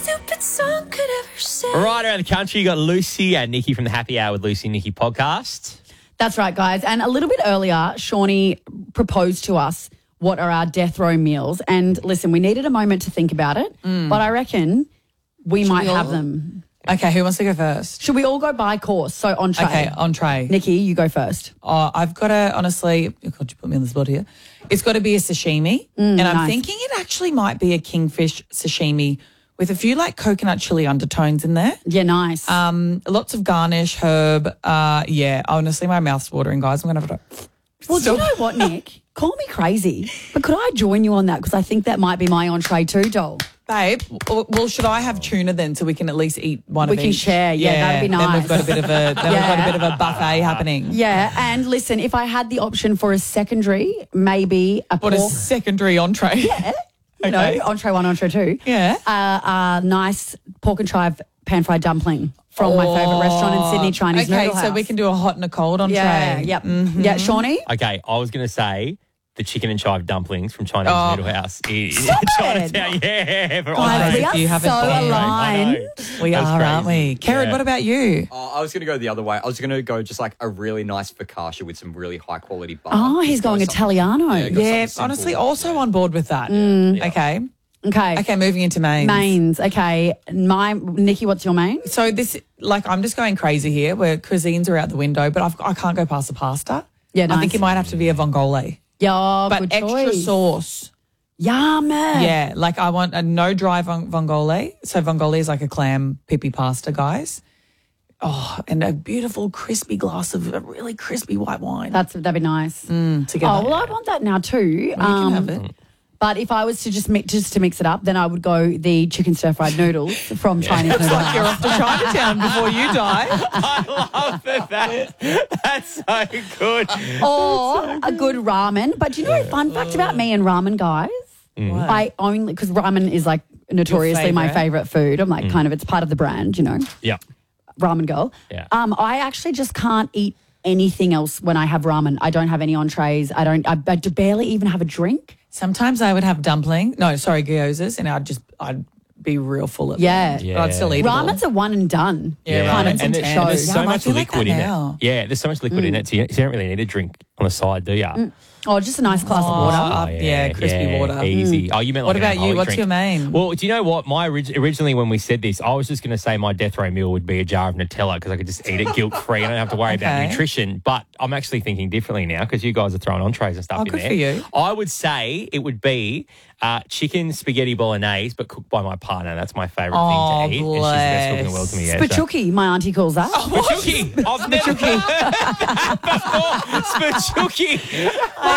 stupid song could ever say. Right around the country, you got Lucy and Nikki from the Happy Hour with Lucy and Nikki podcast. That's right, guys. And a little bit earlier, Shawnee proposed to us what are our death row meals. And listen, we needed a moment to think about it, but I reckon we might have them. Okay, who wants to go first? Should we all go by course? So entree. Okay, entree. Nikki, you go first. I've got to, honestly, God, you put me on the spot here. It's got to be a sashimi. And I'm nice. thinking it actually might be a kingfish sashimi with a few like coconut chili undertones in there. Yeah, nice. Lots of garnish, herb. Yeah, honestly, my mouth's watering, guys. I'm going to have to... Well, do you know what, Nick? Call me crazy, but could I join you on that? Because I think that might be my entree too, doll. Babe, well, should I have tuna then so we can at least eat one of each? We can share. Yeah, that'd be nice. Then we've got a bit of a buffet happening. Yeah, and listen, if I had the option for a secondary, maybe a What pork... a secondary entree. Yeah. You know, entree one, entree two. Yeah. A nice pork and chive pan-fried dumpling from my favourite restaurant in Sydney, Chinese Noodle House. Okay, so we can do a hot and a cold entree. Yeah, yep. Mm-hmm. Yeah, Shawnee? Okay, I was going to say the chicken and chive dumplings from Chinese Noodle House in Stop it. Chinatown. Yeah, for Guys, we entree. are you so haven't been. I aligned. know. We That's are, aren't crazy. we? Karen, Yeah. what about you? I was going to go the other way. I was going to go just like a really nice focaccia with some really high quality butter. Oh, he's Just go going something- Italiano. Yeah, go Yeah, something honestly, simple. also on board with that. Okay. Okay. Okay, moving into mains. Mains. Okay. Nikki, what's your main? So this, like, I'm just going crazy here where cuisines are out the window, but I can't go past the pasta. Yeah, I nice. think it might have to be a vongole. Yeah, But good extra choice. sauce. Yum. Yeah, like I want a no dry vongole. So vongole is like a clam pipi pasta, guys. Oh, and a beautiful crispy glass of a really crispy white wine That'd be nice. together. Oh, well, I want that now too. You can have it. But if I was to just to mix it up, then I would go the chicken stir fried noodles from Chinese Noodle It's like you're House. off to Chinatown before you die. I love that. That's so good. Or a good ramen. But do you know, fun fact about me and ramen, guys? I only, because ramen is like notoriously my favorite food. I'm like kind of, it's part of the brand, you know, Yeah. ramen girl. Yeah. I actually just can't eat anything else when I have ramen. I don't have any entrees. I barely even have a drink. Sometimes I would have gyozas, and I'd be real full of Yeah. them. But I'd still eat Ramen's it all. a one and done. Yeah, kind right. of And to there's show. so Yeah, I much feel like liquid that in now. it. Yeah, there's so much liquid in it, so you don't really need a drink on the side, do you? Oh, just a nice glass of water. Yeah, crispy water. Easy. Oh, you meant like What an about you? alcoholic What's drink. your main? Well, do you know what? Originally when we said this, I was just going to say my death row meal would be a jar of Nutella because I could just eat it guilt-free. I don't have to worry about Okay. nutrition. But I'm actually thinking differently now because you guys are throwing entrees and stuff in good there. for you. I would say it would be chicken spaghetti bolognese, but cooked by my partner. That's my favourite thing to eat. And she's the best cook in the world to me. Yeah, so- Spachuki, my auntie calls that. Spachuki. I've never heard that before. Spachuki.